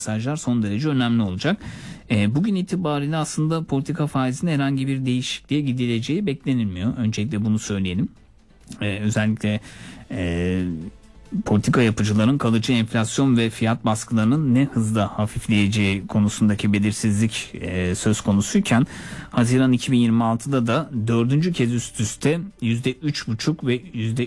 mesajlar son derece önemli olacak. Bugün itibariyle aslında politika faizinde herhangi bir değişikliğe gidileceği beklenilmiyor. Öncelikle bunu söyleyelim. Özellikle politika yapıcıların kalıcı enflasyon ve fiyat baskılarının ne hızla hafifleyeceği konusundaki belirsizlik söz konusuyken Haziran 2026'da da dördüncü kez üst üste %3,5 ve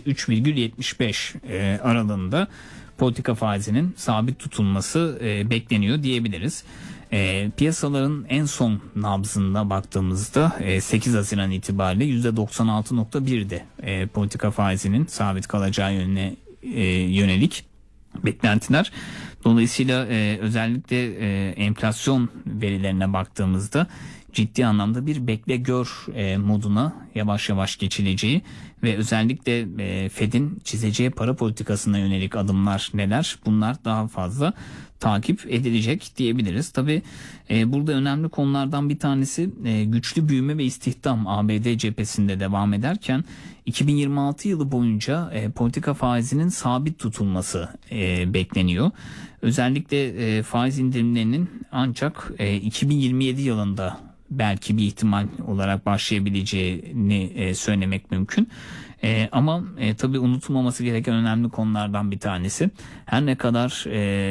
%3,75 aralığında politika faizinin sabit tutulması bekleniyor diyebiliriz. Piyasaların en son nabzına baktığımızda 8 Haziran itibariyle %96,1'de politika faizinin sabit kalacağı yönelik beklentiler. Dolayısıyla özellikle enflasyon verilerine baktığımızda ciddi anlamda bir bekle gör moduna yavaş yavaş geçileceği ve özellikle Fed'in çizeceği para politikasına yönelik adımlar neler? Bunlar daha fazla takip edilecek diyebiliriz. Tabii burada önemli konulardan bir tanesi güçlü büyüme ve istihdam ABD cephesinde devam ederken 2026 yılı boyunca politika faizinin sabit tutulması bekleniyor. Özellikle faiz indirimlerinin ancak 2027 yılında belki bir ihtimal olarak başlayabileceğini söylemek mümkün. Ama tabii unutulmaması gereken önemli konulardan bir tanesi. Her ne kadar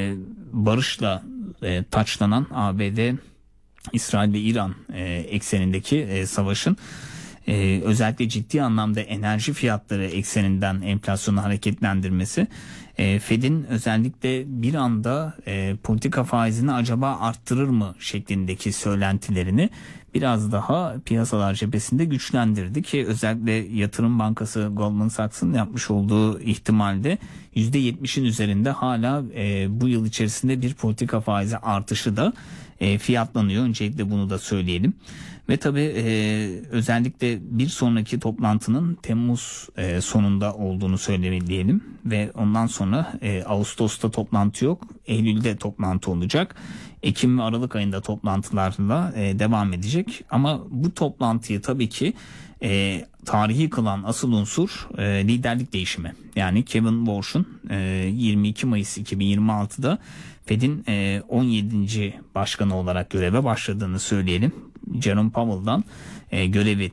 barışla taçlanan ABD, İsrail ve İran eksenindeki savaşın özellikle ciddi anlamda enerji fiyatları ekseninden enflasyonu hareketlendirmesi, Fed'in özellikle bir anda politika faizini acaba arttırır mı şeklindeki söylentilerini biraz daha piyasalar cephesinde güçlendirdi ki özellikle Yatırım Bankası Goldman Sachs'ın yapmış olduğu ihtimalde %70'in üzerinde hala bu yıl içerisinde bir politika faizi artışı da fiyatlanıyor. Öncelikle bunu da söyleyelim. Ve tabii özellikle bir sonraki toplantının Temmuz sonunda olduğunu söyleyelim ve ondan sonra Ağustos'ta toplantı yok, Eylül'de toplantı olacak. Ekim ve Aralık ayında toplantılarla devam edecek. Ama bu toplantıyı tabii ki tarihi kılan asıl unsur liderlik değişimi. Yani Kevin Warsh'un 22 Mayıs 2026'da Fed'in 17. başkanı olarak göreve başladığını söyleyelim. Jerome Powell'dan görevi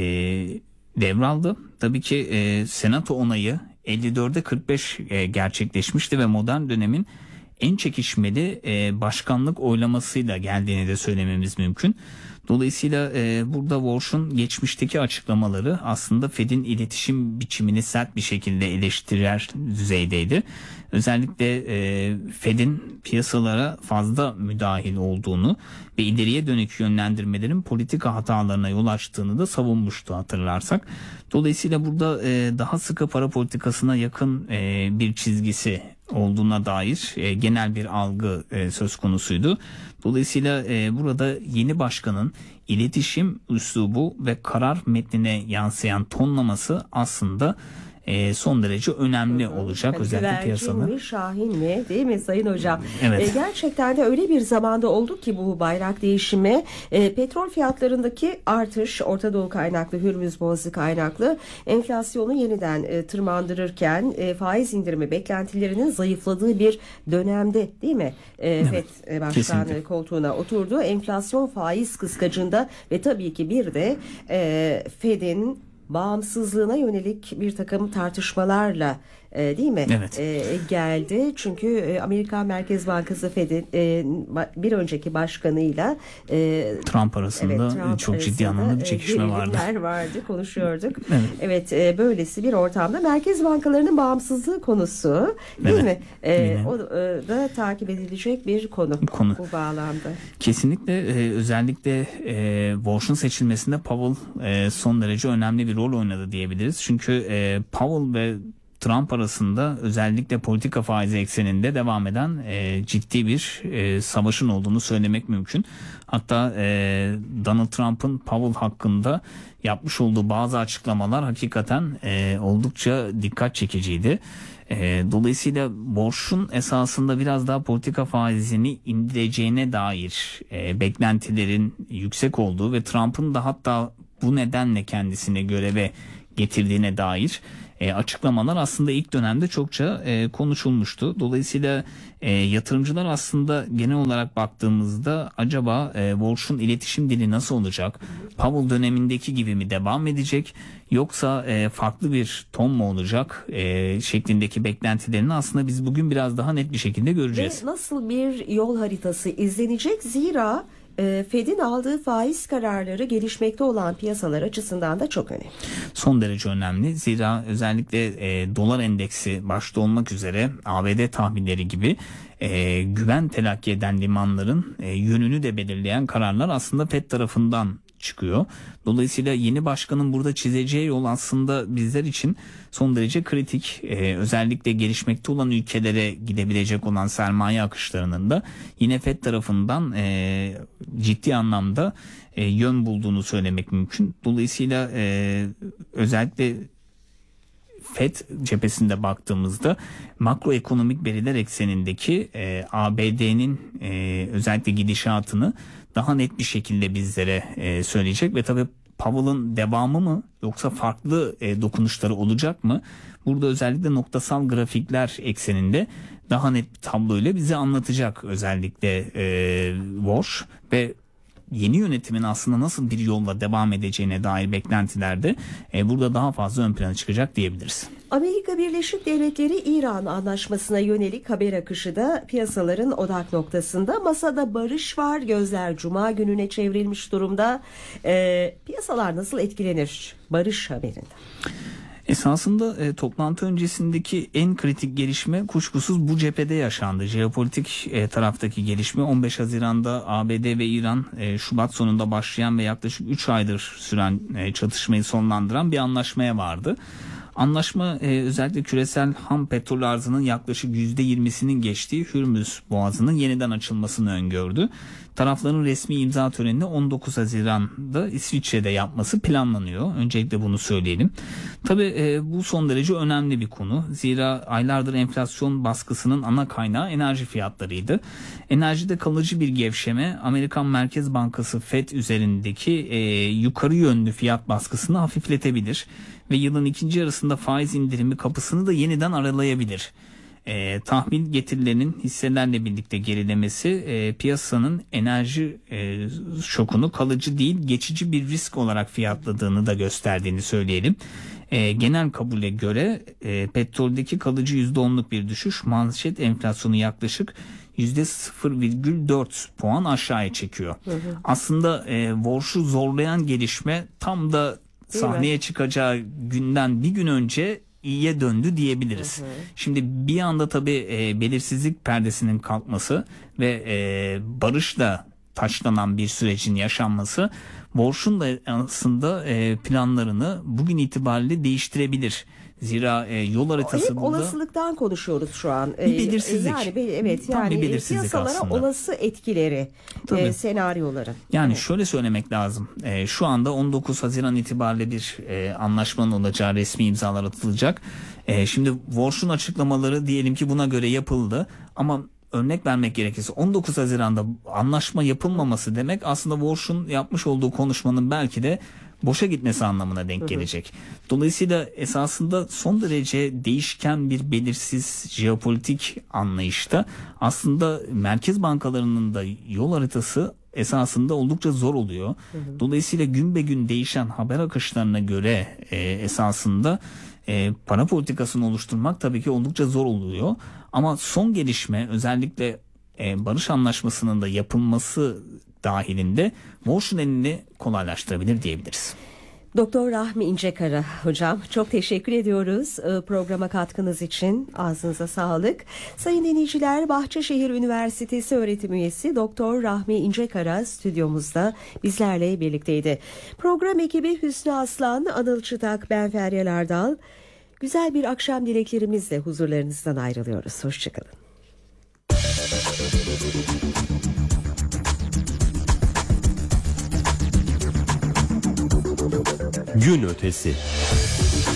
devraldı. Tabii ki Senato onayı 54'e 45 gerçekleşmişti ve modern dönemin en çekişmeli başkanlık oylamasıyla geldiğini de söylememiz mümkün. Dolayısıyla burada Warsh'un geçmişteki açıklamaları aslında Fed'in iletişim biçimini sert bir şekilde eleştirer düzeydeydi. Özellikle Fed'in piyasalara fazla müdahil olduğunu ve ileriye dönük yönlendirmelerin politika hatalarına yol açtığını da savunmuştu hatırlarsak. Dolayısıyla burada daha sıkı para politikasına yakın bir çizgisi olduğuna dair genel bir algı söz konusuydu. Dolayısıyla burada yeni başkanın iletişim üslubu ve karar metnine yansıyan tonlaması aslında son derece önemli olacak. Hani özellikle piyasanın. mi, Şahin mi, değil mi Sayın Hocam? Evet. Gerçekten de öyle bir zamanda oldu ki bu bayrak değişimi, petrol fiyatlarındaki artış, Orta Doğu kaynaklı, Hürmüz Boğazı kaynaklı enflasyonu yeniden tırmandırırken faiz indirimi beklentilerinin zayıfladığı bir dönemde, değil mi? Evet, FED Başkan kesinlikle koltuğuna oturdu. Enflasyon faiz kıskacında ve tabii ki bir de FED'in bağımsızlığına yönelik bir takım tartışmalarla değil mi? Evet. Geldi. Çünkü Amerikan Merkez Bankası Fed'in bir önceki başkanıyla Trump arasında çok ciddi anlamda bir çekişme vardı. Konuşuyorduk. Evet. Böylesi bir ortamda merkez bankalarının bağımsızlığı konusu, değil mi? O da takip edilecek bir konu. Bu bağlamda. Kesinlikle özellikle Warsh'un seçilmesinde Powell son derece önemli bir rol oynadı diyebiliriz. Çünkü Powell ve Trump arasında özellikle politika faizi ekseninde devam eden ciddi bir savaşın olduğunu söylemek mümkün. Hatta Donald Trump'ın Powell hakkında yapmış olduğu bazı açıklamalar hakikaten oldukça dikkat çekiciydi. Dolayısıyla Warsh'un esasında biraz daha politika faizini indireceğine dair beklentilerin yüksek olduğu ve Trump'ın da hatta bu nedenle kendisini göreve getirdiğine dair açıklamalar aslında ilk dönemde çokça konuşulmuştu. Dolayısıyla yatırımcılar aslında genel olarak baktığımızda acaba Walsh'un iletişim dili nasıl olacak? Powell dönemindeki gibi mi devam edecek? Yoksa farklı bir ton mu olacak şeklindeki beklentilerini aslında biz bugün biraz daha net bir şekilde göreceğiz. Ve nasıl bir yol haritası izlenecek? Zira Fed'in aldığı faiz kararları gelişmekte olan piyasalar açısından da çok önemli. Son derece önemli. Zira özellikle dolar endeksi başta olmak üzere ABD tahvilleri gibi güven telakki eden limanların yönünü de belirleyen kararlar aslında Fed tarafından çıkıyor. Dolayısıyla yeni başkanın burada çizeceği yol aslında bizler için son derece kritik. Özellikle gelişmekte olan ülkelere gidebilecek olan sermaye akışlarının da yine Fed tarafından ciddi anlamda yön bulduğunu söylemek mümkün. Dolayısıyla özellikle Fed cephesinde baktığımızda makroekonomik veriler eksenindeki ABD'nin özellikle gidişatını daha net bir şekilde bizlere söyleyecek ve tabii Powell'ın devamı mı yoksa farklı dokunuşları olacak mı? Burada özellikle noktasal grafikler ekseninde daha net bir tabloyla bize anlatacak özellikle Walsh ve yeni yönetimin aslında nasıl bir yolla devam edeceğine dair beklentilerde burada daha fazla ön plana çıkacak diyebiliriz. Amerika Birleşik Devletleri İran anlaşmasına yönelik haber akışı da piyasaların odak noktasında. Masada barış var, gözler Cuma gününe çevrilmiş durumda. Piyasalar nasıl etkilenir barış haberinden? Esasında toplantı öncesindeki en kritik gelişme kuşkusuz bu cephede yaşandı. Jeopolitik taraftaki gelişme 15 Haziran'da ABD ve İran Şubat sonunda başlayan ve yaklaşık 3 aydır süren çatışmayı sonlandıran bir anlaşmaya vardı. Anlaşma özellikle küresel ham petrol arzının yaklaşık %20'sinin geçtiği Hürmüz Boğazı'nın yeniden açılmasını öngördü. Tarafların resmi imza törenini 19 Haziran'da İsviçre'de yapması planlanıyor. Öncelikle bunu söyleyelim. Tabii bu son derece önemli bir konu. Zira aylardır enflasyon baskısının ana kaynağı enerji fiyatlarıydı. Enerjide kalıcı bir gevşeme Amerikan Merkez Bankası Fed üzerindeki yukarı yönlü fiyat baskısını hafifletebilir ve yılın ikinci yarısında faiz indirimi kapısını da yeniden aralayabilir. Tahvil getirilerinin hisselerle birlikte gerilemesi piyasanın enerji şokunu kalıcı değil geçici bir risk olarak fiyatladığını da gösterdiğini söyleyelim. Genel kabule göre petroldeki kalıcı %10'luk bir düşüş manşet enflasyonu yaklaşık %0,4 puan aşağıya çekiyor. Aslında Walsh'u zorlayan gelişme tam da sahneye çıkacağı günden bir gün önce iyiye döndü diyebiliriz. Şimdi bir anda tabii belirsizlik perdesinin kalkması ve barışla taşlanan bir sürecin yaşanması Walsh'un da aslında planlarını bugün itibariyle değiştirebilir. Zira yol haritası hep burada olasılıktan konuşuyoruz şu an. Bir belirsizlik. Yani bir belirsizlik piyasalara aslında. Olası etkileri, senaryoları. Yani şöyle söylemek lazım. Şu anda 19 Haziran itibariyle bir anlaşmanın olacağı resmi imzalar atılacak. Şimdi Walsh'un açıklamaları diyelim ki buna göre yapıldı ama örnek vermek gerekirse 19 Haziran'da anlaşma yapılmaması demek aslında Walsh'un yapmış olduğu konuşmanın belki de boşa gitmesi anlamına denk gelecek. Dolayısıyla esasında son derece değişken bir belirsiz jeopolitik anlayışta aslında merkez bankalarının da yol haritası esasında oldukça zor oluyor. Dolayısıyla gün be gün değişen haber akışlarına göre esasında para politikasını oluşturmak tabii ki oldukça zor oluyor. Ama son gelişme özellikle barış anlaşmasının da yapılması dahilinde Walsh'un elini kolaylaştırabilir diyebiliriz. Doktor Rahmi İncekara hocam çok teşekkür ediyoruz programa katkınız için, ağzınıza sağlık. Sayın dinleyiciler, Bahçeşehir Üniversitesi öğretim üyesi Doktor Rahmi İncekara stüdyomuzda bizlerle birlikteydi. Program ekibi Hüsnü Aslan, Anıl Çıtak, ben Feryal Ardal. Güzel bir akşam dileklerimizle huzurlarınızdan ayrılıyoruz. Hoşçakalın. Gün ötesi.